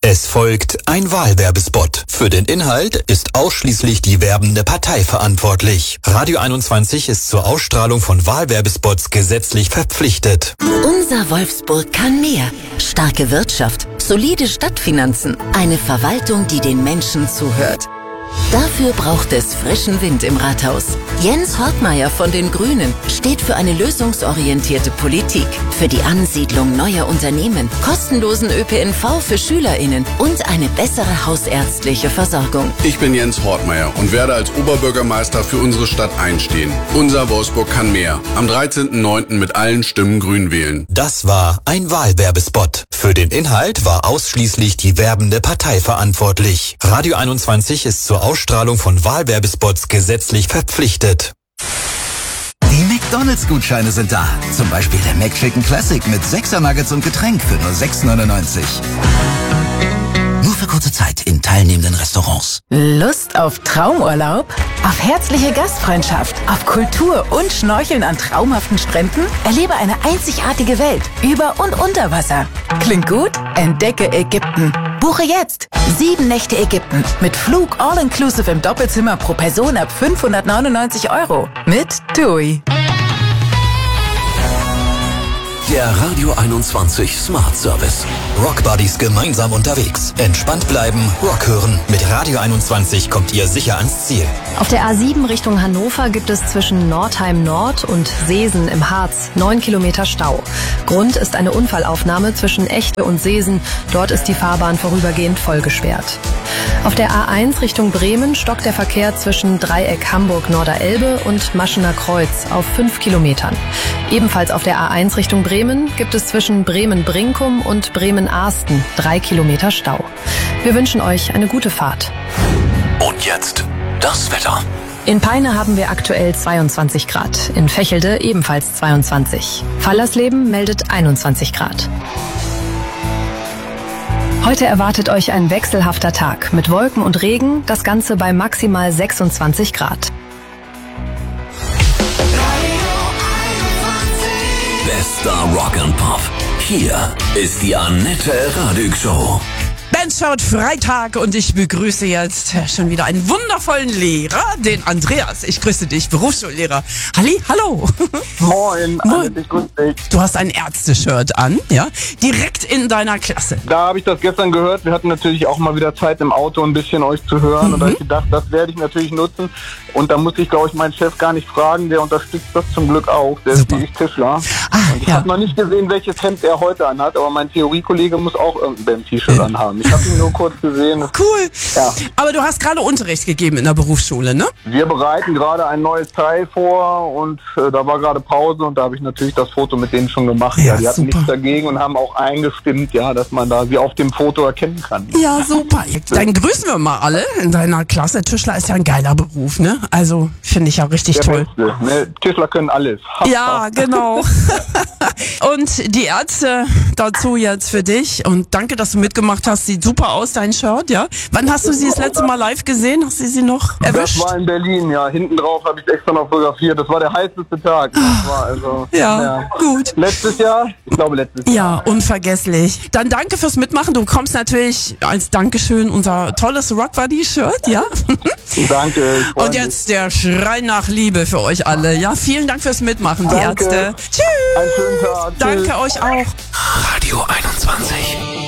Es folgt ein Wahlwerbespot. Für den Inhalt ist ausschließlich die werbende Partei verantwortlich. Radio 21 ist zur Ausstrahlung von Wahlwerbespots gesetzlich verpflichtet. Unser Wolfsburg kann mehr. Starke Wirtschaft, solide Stadtfinanzen, eine Verwaltung, die den Menschen zuhört. Dafür braucht es frischen Wind im Rathaus. Jens Hortmeier von den Grünen steht für eine lösungsorientierte Politik, für die Ansiedlung neuer Unternehmen, kostenlosen ÖPNV für SchülerInnen und eine bessere hausärztliche Versorgung. Ich bin Jens Hortmeier und werde als Oberbürgermeister für unsere Stadt einstehen. Unser Wolfsburg kann mehr. Am 13.09. mit allen Stimmen Grün wählen. Das war ein Wahlwerbespot. Für den Inhalt war ausschließlich die werbende Partei verantwortlich. Radio 21 ist zur Ausstrahlung von Wahlwerbespots gesetzlich verpflichtet. Die McDonalds-Gutscheine sind da. Zum Beispiel der McChicken Classic mit 6er Nuggets und Getränk für nur 6,99. Nur für kurze Zeit in teilnehmenden Restaurants. Lust auf Traumurlaub? Auf herzliche Gastfreundschaft? Auf Kultur und Schnorcheln an traumhaften Stränden? Erlebe eine einzigartige Welt über und unter Wasser. Klingt gut? Entdecke Ägypten. Buche jetzt 7 Nächte Ägypten mit Flug all-inclusive im Doppelzimmer pro Person ab 599 € mit TUI. Der Radio 21 Smart Service. Rock Buddies gemeinsam unterwegs. Entspannt bleiben, Rock hören. Mit Radio 21 kommt ihr sicher ans Ziel. Auf der A7 Richtung Hannover gibt es zwischen Nordheim Nord und Seesen im Harz 9 Kilometer Stau. Grund ist eine Unfallaufnahme zwischen Echte und Seesen. Dort ist die Fahrbahn vorübergehend vollgesperrt. Auf der A1 Richtung Bremen stockt der Verkehr zwischen Dreieck Hamburg-Norderelbe und Maschener Kreuz auf 5 Kilometern. Ebenfalls auf der A1 Richtung Bremen gibt es zwischen Bremen-Brinkum und Bremen-Ahsten 3 Kilometer Stau. Wir wünschen euch eine gute Fahrt. Und jetzt das Wetter. In Peine haben wir aktuell 22 Grad, in Vechelde ebenfalls 22. Fallersleben meldet 21 Grad. Heute erwartet euch ein wechselhafter Tag mit Wolken und Regen, das Ganze bei maximal 26 Grad. Bester Rock and Pop. Hier ist die Annette Radig Show. Bandshout Freitag und ich begrüße jetzt schon wieder einen wundervollen Lehrer, den Andreas. Ich grüße dich, Berufsschullehrer. Hallo. Moin, Annette, ich grüße dich. Du hast ein Ärzte-Shirt an, ja? Direkt in deiner Klasse. Da habe ich das gestern gehört. Wir hatten natürlich auch mal wieder Zeit im Auto ein bisschen euch zu hören. Und da habe ich gedacht, das werde ich natürlich nutzen. Und da muss ich, glaube ich, meinen Chef gar nicht fragen. Der unterstützt das zum Glück auch. Der ist wie ich Tischler. Und ich habe noch nicht gesehen, welches Hemd er heute anhat. Aber mein Theoriekollege muss auch irgendein T-Shirt anhaben. Ich habe ihn nur kurz gesehen. Cool. Ja. Aber du hast gerade Unterricht gegeben in der Berufsschule, ne? Wir bereiten gerade ein neues Teil vor und da war gerade Pause und da habe ich natürlich das Foto mit denen schon gemacht. Ja, die hatten nichts dagegen und haben auch eingestimmt, ja, dass man da sie auf dem Foto erkennen kann. Ja, super. Dann grüßen wir mal alle in deiner Klasse. Tischler ist ja ein geiler Beruf, ne? Also finde ich ja richtig toll. Beste, ne? Tischler können alles. Ja, genau. Und die Ärzte dazu jetzt für dich und danke, dass du mitgemacht hast. Sieht super aus, dein Shirt, ja. Wann hast du sie das letzte Mal live gesehen? Hast du sie noch erwischt? Das war in Berlin, ja. Hinten drauf habe ich extra noch fotografiert. Das war der heißeste Tag. Das war also, ja, gut. Letztes Jahr? Ich glaube letztes Jahr. Ja, unvergesslich. Dann danke fürs Mitmachen. Du bekommst natürlich als Dankeschön unser tolles Rock Buddy-Shirt, ja. Danke. Und jetzt der Schrei nach Liebe für euch alle. Ja, vielen Dank fürs Mitmachen, die Ärzte. Tschüss. Einen schönen Tag. Danke euch auch. Radio 21.